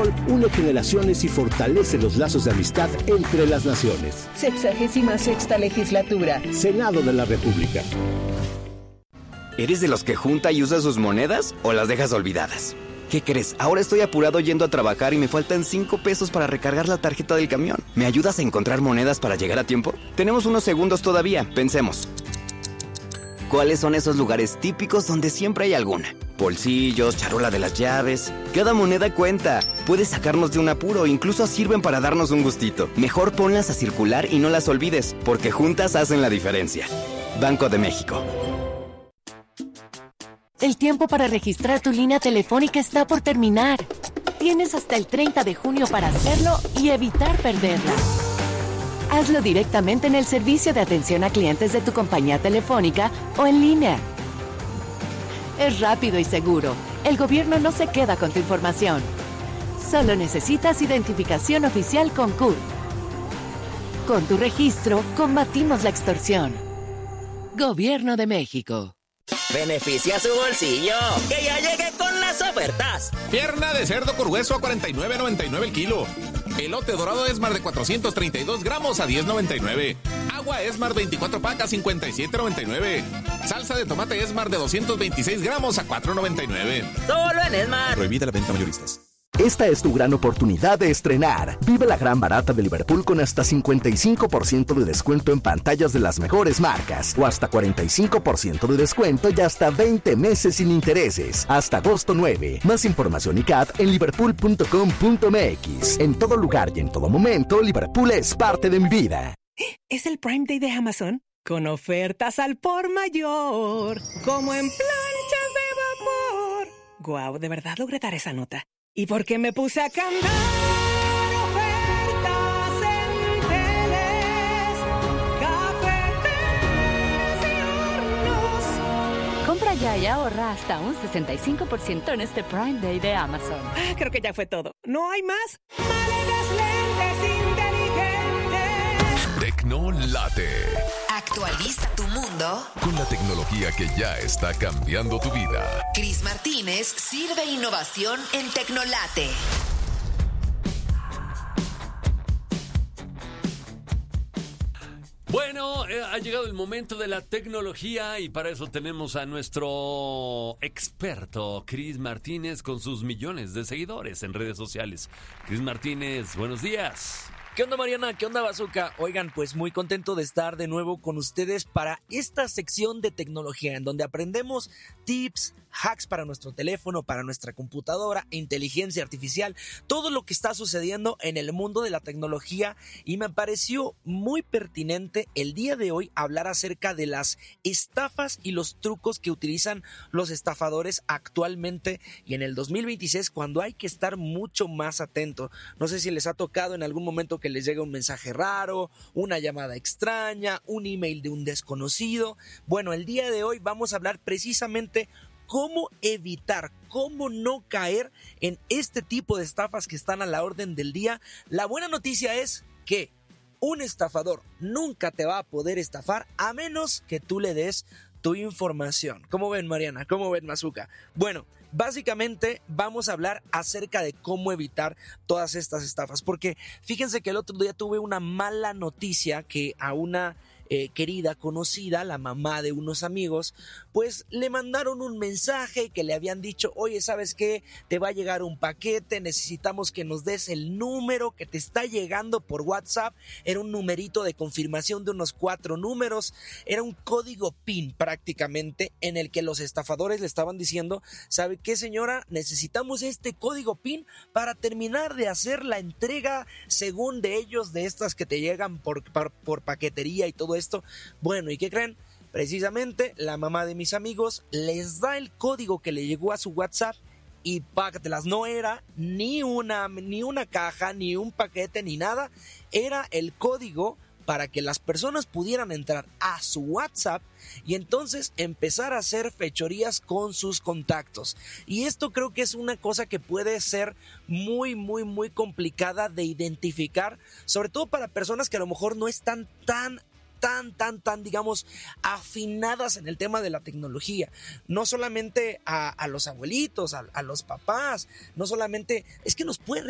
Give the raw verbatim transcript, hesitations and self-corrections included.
fútbol une generaciones y fortalece los lazos de amistad entre las naciones. Sexagésima sexta legislatura. Senado de la República. ¿Eres de los que junta y usa sus monedas o las dejas olvidadas? ¿Qué crees? Ahora estoy apurado yendo a trabajar y me faltan cinco pesos para recargar la tarjeta del camión. ¿Me ayudas a encontrar monedas para llegar a tiempo? Tenemos unos segundos todavía, pensemos. ¿Cuáles son esos lugares típicos donde siempre hay alguna? Bolsillos, charola de las llaves. Cada moneda cuenta. Puedes sacarnos de un apuro, incluso sirven para darnos un gustito. Mejor ponlas a circular y no las olvides, porque juntas hacen la diferencia. Banco de México. El tiempo para registrar tu línea telefónica está por terminar. Tienes hasta el treinta de junio para hacerlo y evitar perderla. Hazlo directamente en el servicio de atención a clientes de tu compañía telefónica o en línea. Es rápido y seguro. El gobierno no se queda con tu información. Solo necesitas identificación oficial con C U R. Con tu registro, combatimos la extorsión. Gobierno de México. Beneficia su bolsillo, que ya llegue con las ofertas. Pierna de cerdo con hueso a cuarenta y nueve noventa y nueve el kilo. Elote dorado Esmar de cuatrocientos treinta y dos gramos a diez noventa y nueve. Agua Esmar veinticuatro pacas cincuenta y siete noventa y nueve. Salsa de tomate Esmar de doscientos veintiséis gramos a cuatro noventa y nueve. Solo en Esmar. Prohibida la venta mayoristas. Esta es tu gran oportunidad de estrenar. Vive la gran barata de Liverpool con hasta cincuenta y cinco por ciento de descuento en pantallas de las mejores marcas o hasta cuarenta y cinco por ciento de descuento y hasta veinte meses sin intereses. Hasta agosto nueve. Más información y C A D en liverpool punto com punto m x. En todo lugar y en todo momento, Liverpool es parte de mi vida. Es el Prime Day de Amazon con ofertas al por mayor, como en planchas de vapor. Guau, de verdad logré dar esa nota. ¿Y por qué me puse a cantar? Ofertas en teles, cafeteras y hornos. Compra ya y ahorra hasta un sesenta y cinco por ciento en este Prime Day de Amazon. Ah, creo que ya fue todo. ¿No hay más? Maletas, lentes inteligentes. Tecnolate. Actualiza tu mundo con la tecnología que ya está cambiando tu vida. Cris Martínez sirve innovación en Tecnolate. Bueno, eh, ha llegado el momento de la tecnología y para eso tenemos a nuestro experto, Cris Martínez, con sus millones de seguidores en redes sociales. Cris Martínez, buenos días. ¿Qué onda, Mariana? ¿Qué onda, Bazooka? Oigan, pues muy contento de estar de nuevo con ustedes para esta sección de tecnología en donde aprendemos tips, hacks para nuestro teléfono, para nuestra computadora, inteligencia artificial, todo lo que está sucediendo en el mundo de la tecnología, y me pareció muy pertinente el día de hoy hablar acerca de las estafas y los trucos que utilizan los estafadores actualmente y en el dos mil veintiséis, cuando hay que estar mucho más atento. No sé si les ha tocado en algún momento que les llegue un mensaje raro, una llamada extraña, un email de un desconocido. Bueno, el día de hoy vamos a hablar precisamente cómo evitar, cómo no caer en este tipo de estafas que están a la orden del día. La buena noticia es que un estafador nunca te va a poder estafar a menos que tú le des tu información. ¿Cómo ven, Mariana? ¿Cómo ven, Mazuka? Bueno, básicamente vamos a hablar acerca de cómo evitar todas estas estafas, porque fíjense que el otro día tuve una mala noticia que a una eh, querida conocida, la mamá de unos amigos, pues le mandaron un mensaje que le habían dicho: oye, ¿sabes qué? Te va a llegar un paquete, necesitamos que nos des el número que te está llegando por WhatsApp. Era un numerito de confirmación de unos cuatro números, era un código PIN prácticamente, en el que los estafadores le estaban diciendo: ¿sabe qué, señora? Necesitamos este código PIN para terminar de hacer la entrega, según de ellos, de estas que te llegan por, por, por paquetería y todo esto. Bueno, ¿y qué creen? Precisamente la mamá de mis amigos les da el código que le llegó a su WhatsApp y págatelas, no era ni una, ni una caja, ni un paquete, ni nada. Era el código para que las personas pudieran entrar a su WhatsApp y entonces empezar a hacer fechorías con sus contactos. Y esto creo que es una cosa que puede ser muy, muy, muy complicada de identificar, sobre todo para personas que a lo mejor no están tan tan, tan, tan, digamos, afinadas en el tema de la tecnología. No solamente a, a los abuelitos, a, a los papás, no solamente, es que nos puede